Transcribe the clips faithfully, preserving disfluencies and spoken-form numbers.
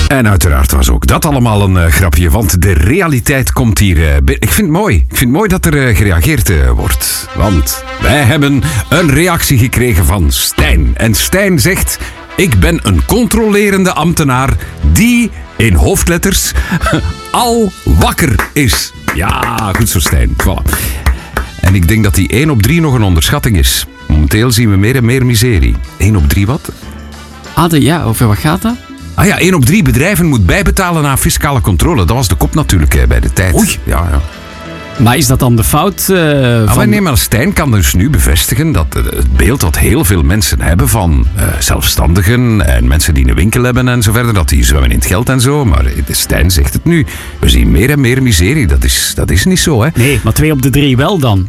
En uiteraard was ook dat allemaal een uh, grapje, want de realiteit komt hier... Uh, ik vind het mooi. Ik vind het mooi dat er uh, gereageerd uh, wordt. Want wij hebben een reactie gekregen van Stijn. En Stijn zegt... Ik ben een controlerende ambtenaar die, in hoofdletters, al wakker is. Ja, goed zo, Stijn. Voilà. En ik denk dat die één op drie nog een onderschatting is. Momenteel zien we meer en meer miserie. één op drie wat? Ah, de, ja, over wat gaat dat? Ah ja, één op drie bedrijven moet bijbetalen aan fiscale controle. Dat was de kop natuurlijk hè, bij de tijd. Oei. Ja, ja. Maar is dat dan de fout uh, ah, van... Nee, maar Stijn kan dus nu bevestigen dat het beeld dat heel veel mensen hebben van uh, zelfstandigen en mensen die een winkel hebben en zo verder, dat die zwemmen in het geld en zo. Maar Stijn zegt het nu. We zien meer en meer miserie. Dat is, dat is niet zo, hè. Nee, maar twee op de drie wel dan.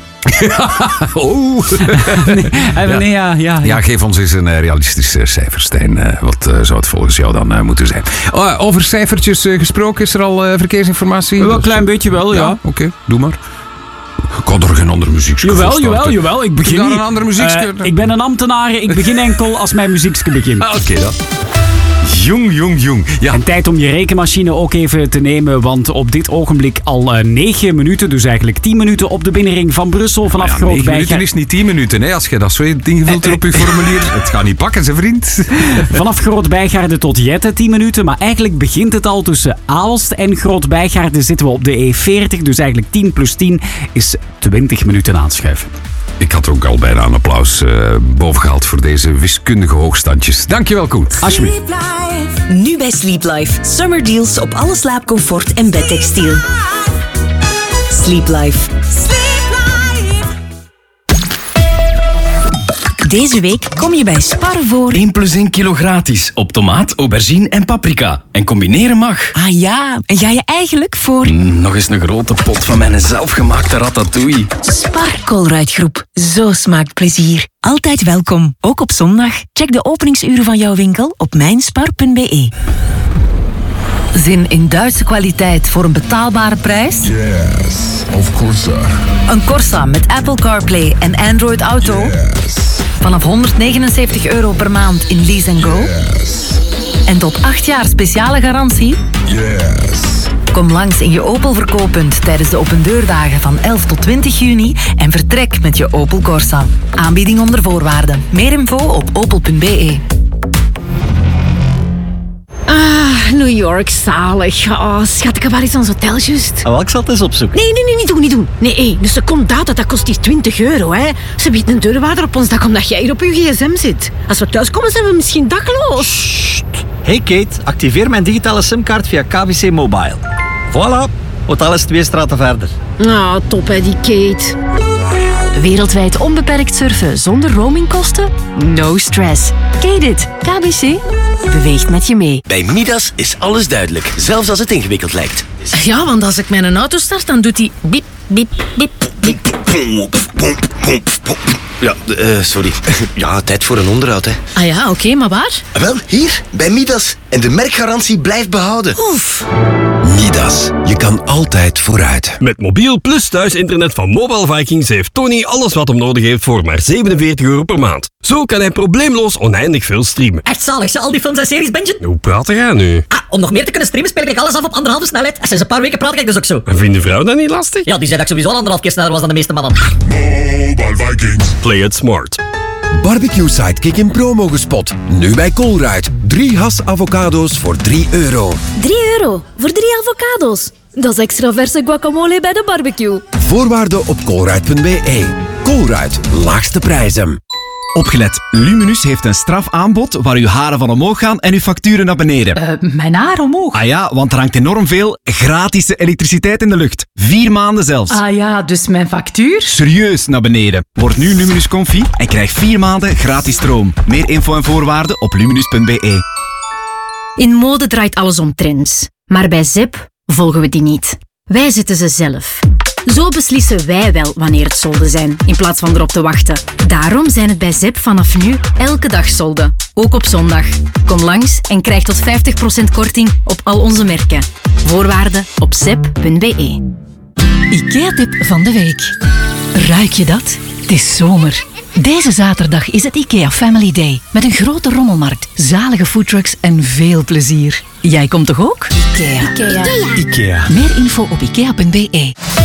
oh. nee, ja. Nee, ja, ja, ja. ja, geef ons eens een uh, realistisch uh, cijfer, Stijn. Uh, wat uh, zou het volgens jou dan uh, moeten zijn? Oh, over cijfertjes uh, gesproken, is er al uh, verkeersinformatie? Wel een klein beetje wel, ja. ja. Oké, okay, doe maar. Ik kan er geen andere muziekje voor Jawel, jawel, jawel. Ik begin daar niet. een andere muziekje? Uh, ik ben een ambtenaar, ik begin enkel als mijn muziekje begint. Ah, Oké, okay, dan. Jong, jong, jong. Ja. En tijd om je rekenmachine ook even te nemen, want op dit ogenblik al uh, negen minuten, dus eigenlijk tien minuten op de binnenring van Brussel vanaf ja, Groot-Bijgaarde. negen minuten is niet tien minuten, hè, als je dat zo ingevuld hebt op je formulier. Het gaat niet pakken, zijn vriend. Vanaf Groot-Bijgaarde tot Jette tien minuten, maar eigenlijk begint het al tussen Aalst en Groot-Bijgaarde zitten we op de E veertig, dus eigenlijk tien plus tien is twintig minuten aanschuiven. Ik had ook al bijna een applaus uh, bovengehaald voor deze wiskundige hoogstandjes. Dankjewel, Koen. Alsjeblieft. Nu bij Sleep Life. Summer deals op alle slaapcomfort en bedtextiel. Sleep Life. Deze week kom je bij Spar voor... één plus één kilo gratis op tomaat, aubergine en paprika. En combineren mag. Ah ja, en ga je eigenlijk voor... Mm, nog eens een grote pot van mijn zelfgemaakte ratatouille. Spar Colruyt Groep. Zo smaakt plezier. Altijd welkom, ook op zondag. Check de openingsuren van jouw winkel op mijnspar punt be. Zin in Duitse kwaliteit voor een betaalbare prijs? Yes, of course. Een Corsa met Apple CarPlay en Android Auto? Yes. Vanaf honderdnegenenzeventig euro per maand in Lease and Go? Yes. En tot acht jaar speciale garantie? Yes. Kom langs in je Opel verkooppunt tijdens de opendeurdagen van elf tot twintig juni en vertrek met je Opel Corsa. Aanbieding onder voorwaarden. Meer info op opel punt be. Ah, New York, zalig. Oh, schat, ik heb waar is ons hotel juist? Oh, ik zal het eens opzoeken. Nee, nee, nee, niet doen, niet doen. Nee, hé, dus de secondaat, dat kost hier twintig euro, hè. Ze biedt een deurwaarder op ons dak omdat jij hier op je gsm zit. Als we thuiskomen, zijn we misschien dakloos. Sst. Hey Kate, activeer mijn digitale simkaart via K B C Mobile. Voilà, hotel is twee straten verder. Ah, top hè, die Kate. Wereldwijd onbeperkt surfen zonder roamingkosten? No stress. Kate it. K B C beweegt met je mee. Bij Midas is alles duidelijk, zelfs als het ingewikkeld lijkt. Ja, want als ik mijn auto start, dan doet hij biep, biep, biep, biep. Ja, uh, sorry. Ja, tijd voor een onderhoud, hè. Ah ja, oké, okay, maar waar? Wel, hier, bij Midas. En de merkgarantie blijft behouden. Oef. Midas, je kan altijd vooruit. Met mobiel plus thuisinternet van Mobile Vikings heeft Tony alles wat hem nodig heeft voor maar zevenenveertig euro per maand. Zo kan hij probleemloos oneindig veel streamen. Echt zalig, ze al die films en series, Benjen? Hoe praat jij nu? Ah, om nog meer te kunnen streamen speel ik alles af op anderhalve snelheid. En sinds een paar weken praat ik dus ook zo. En vindt de vrouw dat niet lastig? Ja, die zei dat ik sowieso al anderhalf keer sneller was dan de meeste mannen. Mobile Vikings. Play it smart. Barbecue Sidekick in promo gespot. Nu bij Colruyt. Drie has avocado's voor drie euro. drie euro voor drie avocado's. Dat is extra verse guacamole bij de barbecue. Voorwaarden op colruyt punt be. Colruyt, laagste prijzen. Opgelet, Luminus heeft een strafaanbod waar uw haren van omhoog gaan en uw facturen naar beneden. Uh, mijn haar omhoog? Ah ja, want er hangt enorm veel gratis elektriciteit in de lucht. Vier maanden zelfs. Ah ja, dus mijn factuur? Serieus naar beneden. Word nu Luminus Comfy en krijg vier maanden gratis stroom. Meer info en voorwaarden op luminus punt be. In mode draait alles om trends. Maar bij Zep volgen we die niet. Wij zetten ze zelf. Zo beslissen wij wel wanneer het solden zijn, in plaats van erop te wachten. Daarom zijn het bij Zep vanaf nu elke dag solden. Ook op zondag. Kom langs en krijg tot vijftig procent korting op al onze merken. Voorwaarden op zep punt be. IKEA-tip van de week. Ruik je dat? Het is zomer. Deze zaterdag is het IKEA Family Day. Met een grote rommelmarkt, zalige foodtrucks en veel plezier. Jij komt toch ook? IKEA. IKEA. Meer info op ikea punt be.